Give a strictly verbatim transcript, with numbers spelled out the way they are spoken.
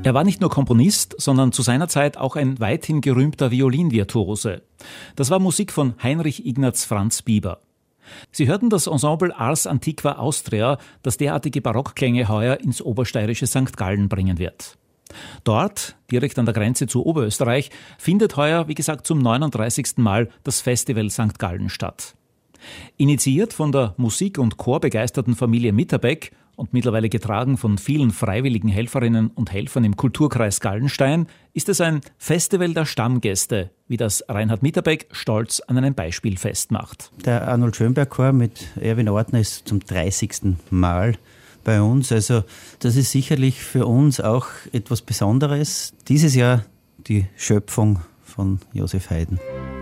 Er war nicht nur Komponist, sondern zu seiner Zeit auch ein weithin gerühmter Violinvirtuose. Das war Musik von Heinrich Ignaz Franz Bieber. Sie hörten das Ensemble Ars Antiqua Austria, das derartige Barockklänge heuer ins obersteirische Sankt Gallen bringen wird. Dort, direkt an der Grenze zu Oberösterreich, findet heuer, wie gesagt, zum neununddreißigsten Mal das Festival Sankt Gallen statt. Initiiert von der musik- und chorbegeisterten Familie Mitterbeck und mittlerweile getragen von vielen freiwilligen Helferinnen und Helfern im Kulturkreis Gallenstein, ist es ein Festival der Stammgäste, wie das Reinhard Mitterbeck stolz an einem Beispiel festmacht. Der Arnold Schönberg Chor mit Erwin Ortner ist zum dreißigsten Mal bei uns. Also das ist sicherlich für uns auch etwas Besonderes. Dieses Jahr die Schöpfung von Josef Haydn.